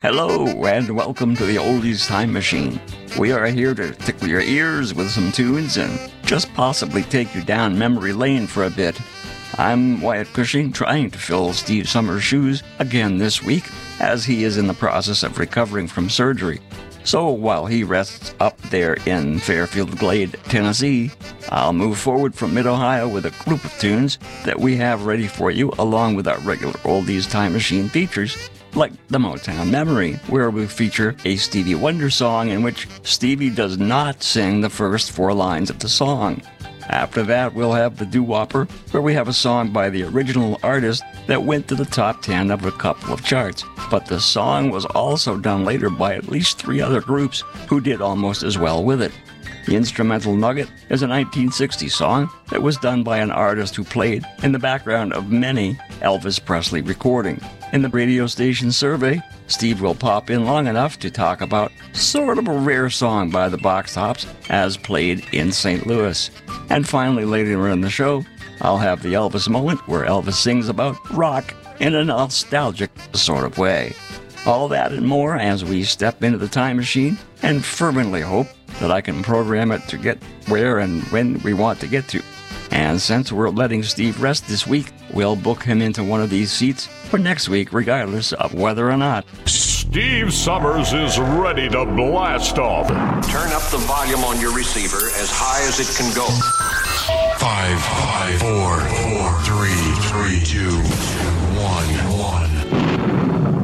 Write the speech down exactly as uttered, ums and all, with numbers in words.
Hello, and welcome to the Oldies Time Machine. We are here to tickle your ears with some tunes and just possibly take you down memory lane for a bit. I'm Wyatt Cushing, trying to fill Steve Summers' shoes again this week, as he is in the process of recovering from surgery. So while he rests up there in Fairfield Glade, Tennessee, I'll move forward from Mid-Ohio with a group of tunes that we have ready for you, along with our regular Oldies Time Machine features, like the Motown Memory, where we feature a Stevie Wonder song in which Stevie does not sing the first four lines of the song. After that, we'll have the Doo-Wopper, where we have a song by the original artist that went to the top ten of a couple of charts. But the song was also done later by at least three other groups who did almost as well with it. The Instrumental Nugget is a nineteen sixty song that was done by an artist who played in the background of many Elvis Presley recordings. In the radio station survey, Steve will pop in long enough to talk about sort of a rare song by the Box Tops as played in Saint Louis. And finally, later in the show, I'll have the Elvis moment where Elvis sings about rock in a nostalgic sort of way. All that and more as we step into the time machine and fervently hope that I can program it to get where and when we want to get to. And since we're letting Steve rest this week, we'll book him into one of these seats for next week, regardless of whether or not. Steve Summers is ready to blast off. Turn up the volume on your receiver as high as it can go. Five, five, four, four, three, three, two, one, one.